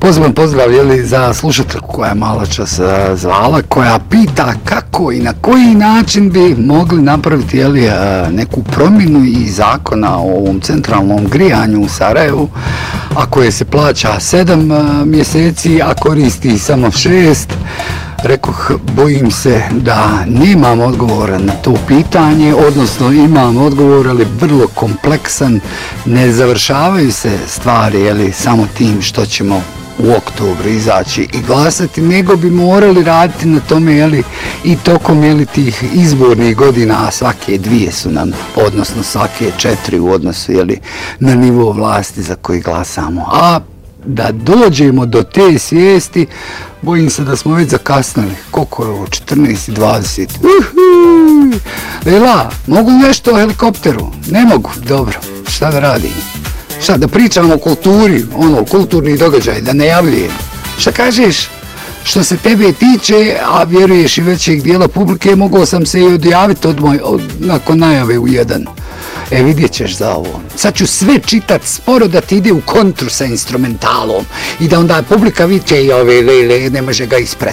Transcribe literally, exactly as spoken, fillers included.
Poseban pozdrav jeli, za slušateljku koja je malo čas zvala, koja pita kako i na koji način bi mogli napraviti jeli, neku promjenu i zakona o ovom centralnom grijanju u Sarajevu, a koje se plaća sedam mjeseci, a koristi samo šest. Rekoh, bojim se da nemam odgovora na to pitanje, odnosno imam odgovor, ali vrlo kompleksan. Ne završavaju se stvari jeli, samo tim što ćemo u oktobru izaći i glasati, nego bi morali raditi na tome jeli, i tokom jeli, tih izbornih godina, a svake dvije su nam, odnosno svake četiri u odnosu jeli, na nivo vlasti za koji glasamo. A da dođemo do te svijesti, bojim se da smo već zakasnili. Koliko je ovo? četrnaest i dvadeset. Uhu! Lela, mogu nešto o helikopteru? Ne mogu. Dobro, šta da radim? Šta, da pričam o kulturi, ono, kulturni događaj, da ne javljujem? Šta kažeš? Što se tebe tiče, a vjeruješ i većeg dijela publike, mogao sam se i odjaviti od moj, od, nakon najave u jedan. E, vidjet ćeš za ovo. Sad ću sve čitat sporo da ti ide u kontru sa instrumentalom i da onda publika viče i ove lele, ne može ga ispred.